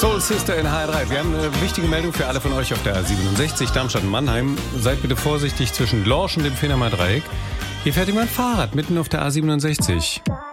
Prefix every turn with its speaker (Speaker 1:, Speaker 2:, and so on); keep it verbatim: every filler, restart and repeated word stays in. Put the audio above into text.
Speaker 1: Soul Sister in H R drei. Wir haben eine wichtige Meldung für alle von euch auf der A siebenundsechzig Darmstadt-Mannheim. Seid bitte vorsichtig zwischen Lorsch und dem Fehmarner Dreieck. Hier fährt jemand Fahrrad mitten auf der A siebenundsechzig.